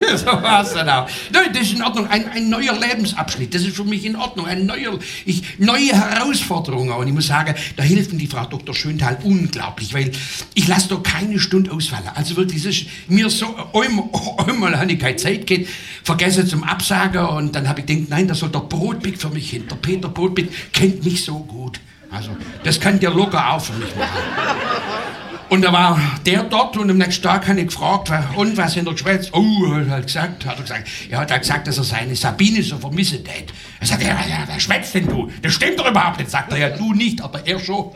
So war's dann auch. Nein, das ist in Ordnung. Ein neuer Lebensabschnitt. Das ist für mich in Ordnung. Neue Herausforderungen. Und ich muss sagen, da hilft mir die Frau Dr. Schönthal unglaublich, weil ich lasse da keine Stunde ausfallen. Also wirklich, es ist mir so, einmal habe ich keine Zeit gehabt, vergesse zum Absagen und dann habe ich gedacht, nein, da soll der Brodbeck für mich hin. Der Peter Brodbeck kennt mich so gut. Also, das kann der locker auch für mich machen. Und da war der dort und am nächsten Tag habe ich gefragt, und was hat er geschwätzt? Oh, hat er gesagt. Er hat gesagt, dass er seine Sabine so vermissen tät. Er sagt, ja, wer schwätzt denn du? Das stimmt doch überhaupt nicht. Sagt er, ja, du nicht, aber er schon.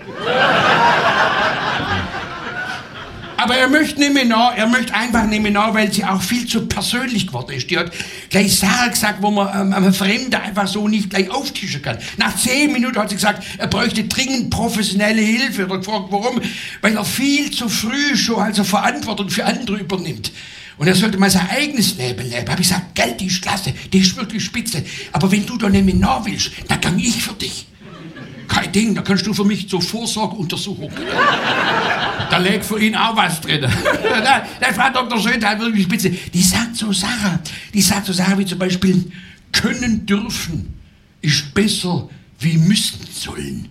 Aber er möchte einfach nicht mehr nach, weil sie auch viel zu persönlich geworden ist. Die hat gleich Sachen gesagt, wo man einem Fremden einfach so nicht gleich auftischen kann. Nach 10 Minuten hat sie gesagt, er bräuchte dringend professionelle Hilfe. Er hat gefragt, warum? Weil er viel zu früh schon also Verantwortung für andere übernimmt. Und er sollte mal sein eigenes Leben leben. Hab ich gesagt, Geld, die ist klasse, die ist wirklich spitze. Aber wenn du da nicht mehr nach willst, dann kann ich für dich. Kein Ding, da kannst du für mich zur Vorsorgeuntersuchung. Da liegt für ihn auch was drin. Der Frau Dr. Schönthal wirklich spitze. Die sagt so Sachen wie zum Beispiel, können dürfen ist besser wie müssen sollen.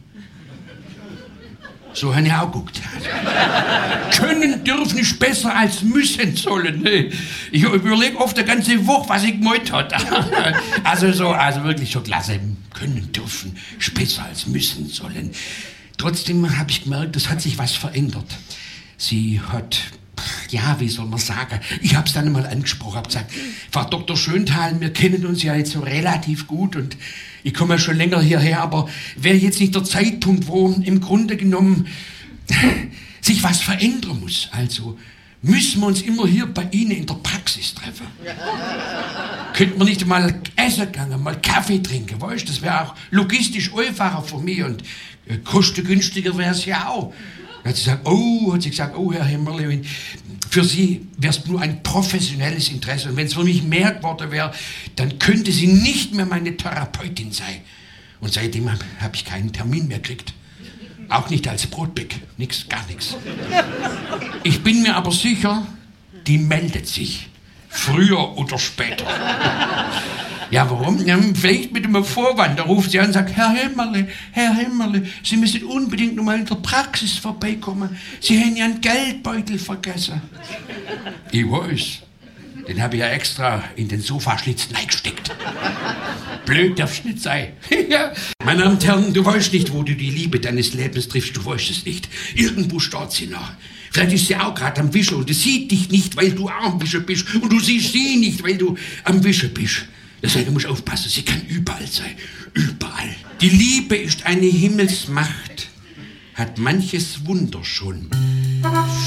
So habe ich auch geguckt. Können dürfen ist besser als müssen sollen. Ich überlege oft eine ganze Woche, was ich gemeint hat. Also wirklich schon klasse. Können dürfen ist besser als müssen sollen. Trotzdem habe ich gemerkt, es hat sich was verändert. Sie hat, ja, wie soll man sagen, ich habe es dann einmal angesprochen, habe gesagt, Frau Dr. Schönthal, wir kennen uns ja jetzt so relativ gut und ich komme ja schon länger hierher, aber wäre jetzt nicht der Zeitpunkt, wo im Grunde genommen sich was verändern muss. Also müssen wir uns immer hier bei Ihnen in der Praxis treffen. Könnten wir nicht mal essen gehen, mal Kaffee trinken, weißt du? Das wäre auch logistisch einfacher für mich und kostengünstiger wäre es ja auch. Dann hat sie gesagt, oh, Herr Hemmerle, für Sie wäre es nur ein professionelles Interesse. Und wenn es für mich mehr geworden wäre, dann könnte sie nicht mehr meine Therapeutin sein. Und seitdem habe ich keinen Termin mehr gekriegt. Auch nicht als Brodbeck. Nix, gar nichts. Ich bin mir aber sicher, die meldet sich. Früher oder später. Ja, warum? Ja, vielleicht mit einem Vorwand. Da ruft sie an und sagt, Herr Hemmerle, Sie müssen unbedingt noch mal in der Praxis vorbeikommen. Sie haben ja einen Geldbeutel vergessen. Ich weiß. Den habe ich ja extra in den Sofaschlitz reingesteckt. Blöd darf's nicht sein. Ja. Meine Damen und Herren, du weißt nicht, wo du die Liebe deines Lebens triffst. Du weißt es nicht. Irgendwo steht sie noch. Vielleicht ist sie auch gerade am Wischen und sie sieht dich nicht, weil du am Wischen bist. Und du siehst sie nicht, weil du am Wischen bist. Deswegen musst du aufpassen, sie kann überall sein. Überall. Die Liebe ist eine Himmelsmacht, hat manches Wunder schon